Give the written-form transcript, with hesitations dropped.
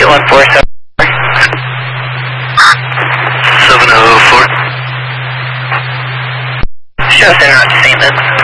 8147. 704. Show us in route to St. Louis.